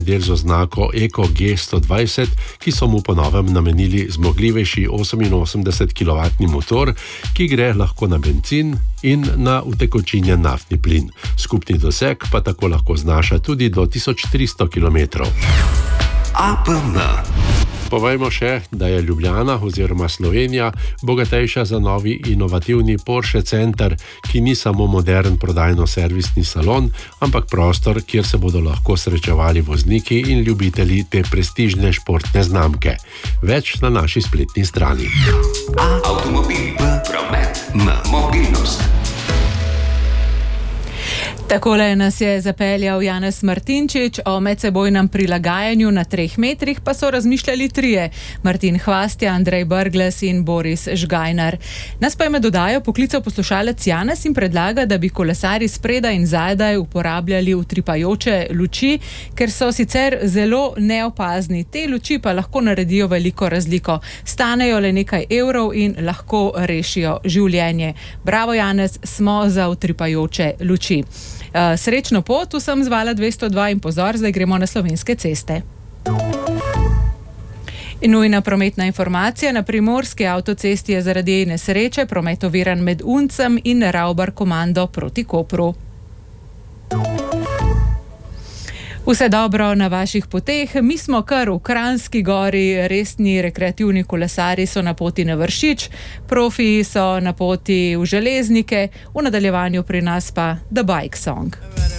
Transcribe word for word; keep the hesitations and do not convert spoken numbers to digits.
del z oznako Eko G sto dvajset, ki so mu po novem namenili zmogljivejši oseminosemdesetkilovatni motor, ki gre lahko na bencin in na utekočinjen naftni plin. Skupni doseg pa tako lahko znaša tudi do tisoč tristo kilometrov. A P M. Povejmo še, da je Ljubljana oziroma Slovenija bogatejša za novi inovativni Porsche Center, ki ni samo modern prodajno-servisni salon, ampak prostor, kjer se bodo lahko srečevali vozniki in ljubitelji te prestižne športne znamke. Več na naši spletni strani. A avtomobil, B promet, M mobilnost. Takole nas je zapeljal Janez Martinčič, o medsebojnem prilagajanju na treh metrih pa so razmišljali trije: Martin Hvastja, Andrej Brglez in Boris Žgajnar. Nas pa je med oddajo poklical poslušalec Janez in predlaga, da bi kolesarji spredaj in zadaj uporabljali utripajoče luči, ker so sicer zelo neopazni. Te luči pa lahko naredijo veliko razliko. Stanejo le nekaj evrov in lahko rešijo življenje. Bravo, Janez, smo za utripajoče luči. Uh, srečno pot, vsem z Vala dvesto dva in pozor, zdaj gremo na slovenske ceste. In nujna prometna informacija: na primorski avtocesti je zaradi nesreče promet oviran med Uncem in Ravbar komando proti Kopru. Vse dobro na vaših poteh, mi smo kar v Kranjski Gori, resni rekreativni kolesari so na poti na Vršič, profiji so na poti v Železnike, v nadaljevanju pri nas pa The Bike Song.